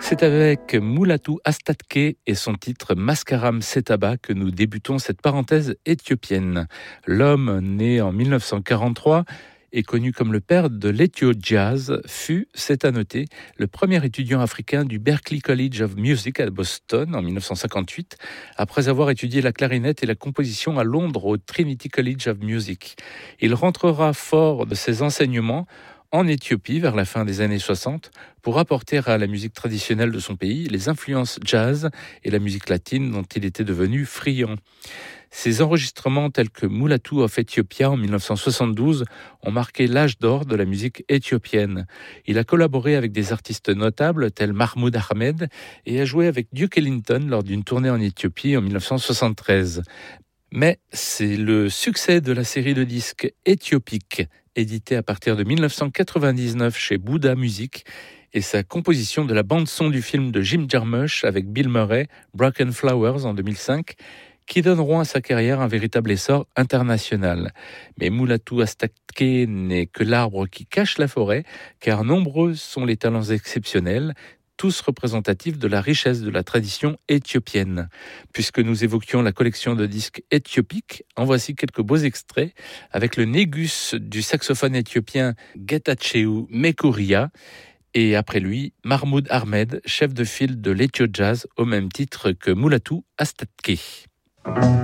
C'est avec Mulatu Astatke et son titre Maskaram Setaba que nous débutons cette parenthèse éthiopienne. L'homme, né en 1943 et connu comme le père de l'Ethio Jazz, fut, c'est à noter, le premier étudiant africain du Berklee College of Music à Boston en 1958, après avoir étudié la clarinette et la composition à Londres au Trinity College of Music. Il rentrera fort de ses enseignements en Éthiopie vers la fin des années 60 pour apporter à la musique traditionnelle de son pays les influences jazz et la musique latine dont il était devenu friand. Ses enregistrements tels que Mulatu of Ethiopia en 1972 ont marqué l'âge d'or de la musique éthiopienne. Il a collaboré avec des artistes notables tels Mahmoud Ahmed et a joué avec Duke Ellington lors d'une tournée en Éthiopie en 1973. Mais c'est le succès de la série de disques Éthiopique, édité à partir de 1999 chez Bouddha Music, et sa composition de la bande-son du film de Jim Jarmusch avec Bill Murray, Broken Flowers en 2005, qui donneront à sa carrière un véritable essor international. Mais Mulatu Astatke n'est que l'arbre qui cache la forêt, car nombreux sont les talents exceptionnels, tous représentatifs de la richesse de la tradition éthiopienne. Puisque nous évoquions la collection de disques éthiopiques, en voici quelques beaux extraits avec le négus du saxophone éthiopien Getachew Mekoria et après lui, Mahmoud Ahmed, chef de file de l'Ethio Jazz, au même titre que Mulatu Astatke.